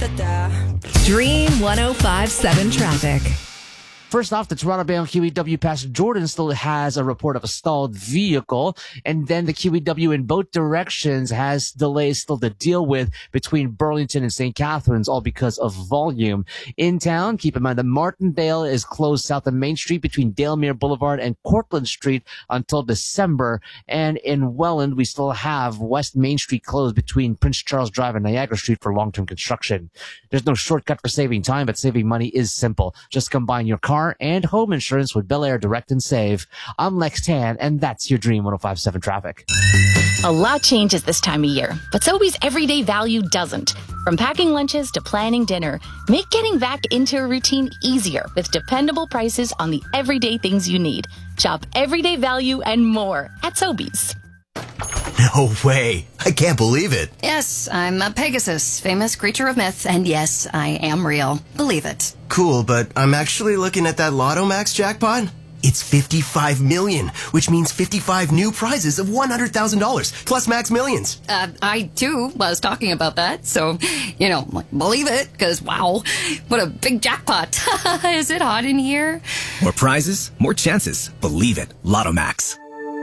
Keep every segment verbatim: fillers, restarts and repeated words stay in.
Dream one oh five point seven traffic. First off, the Toronto Bay on Q E W past Jordan still has a report of a stalled vehicle. And then the Q E W in both directions has delays still to deal with between Burlington and Saint Catharines, all because of volume. In town, keep in mind that Martindale is closed south of Main Street between Dalemere Boulevard and Cortlandt Street until December. And in Welland, we still have West Main Street closed between Prince Charles Drive and Niagara Street for long-term construction. There's no shortcut for saving time, but saving money is simple. Just combine your car and home insurance with Bel Air Direct and Save. I'm Lex Tan, and that's your Dream one oh five point seven traffic. A lot changes this time of year, but Sobeys everyday value doesn't. From packing lunches to planning dinner, make getting back into a routine easier with dependable prices on the everyday things you need. Shop everyday value and more at Sobeys. No way. I can't believe it. Yes, I'm a Pegasus, famous creature of myth, and yes, I am real. Believe it. Cool, but I'm actually looking at that Lotto Max jackpot. It's fifty-five million, which means fifty-five new prizes of one hundred thousand dollars, plus Max Millions. Uh, I, too, was talking about that, so, you know, believe it, because, wow, what a big jackpot. Is it hot in here? More prizes, more chances. Believe it. Lotto Max.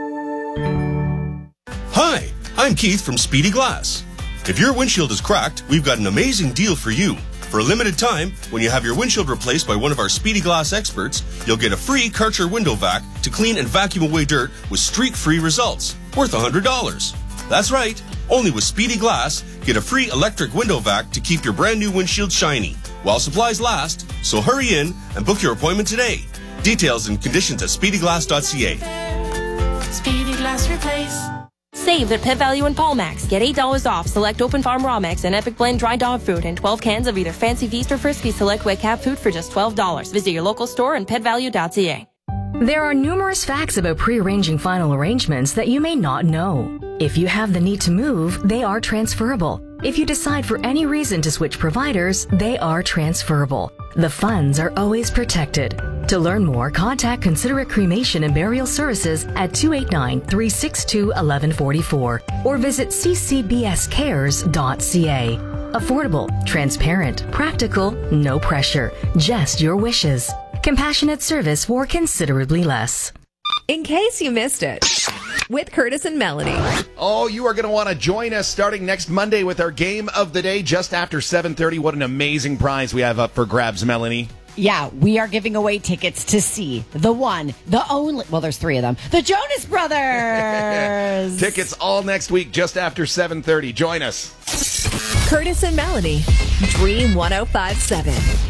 Hi, I'm Keith from Speedy Glass. If your windshield is cracked, we've got an amazing deal for you. For a limited time, when you have your windshield replaced by one of our Speedy Glass experts, you'll get a free Karcher window vac to clean and vacuum away dirt with streak-free results, worth one hundred dollars. That's right, only with Speedy Glass, get a free electric window vac to keep your brand new windshield shiny, while supplies last, so hurry in and book your appointment today. Details and conditions at speedy glass dot c a. Speedy Glass Replace. Save at Pet Value and Paulmax. Get eight dollars off select Open Farm Raw Mix and Epic Blend Dry Dog Food and twelve cans of either Fancy Feast or Frisky Select Wet Cat Food for just twelve dollars. Visit your local store and pet value dot c a. There are numerous facts about pre-arranging final arrangements that you may not know. If you have the need to move, they are transferable. If you decide for any reason to switch providers, they are transferable. The funds are always protected. To learn more, contact Considerate Cremation and Burial Services at two eight nine, three six two, one one four four or visit c c b s cares dot c a. Affordable, transparent, practical, no pressure, just your wishes. Compassionate service for considerably less. In case you missed it, with Curtis and Melanie. Oh, you are going to want to join us starting next Monday with our game of the day just after seven thirty. What an amazing prize we have up for grabs, Melanie. Yeah, we are giving away tickets to see the one, the only, well, there's three of them, the Jonas Brothers. Tickets all next week just after seven thirty. Join us. Curtis and Melanie, Dream one oh five point seven.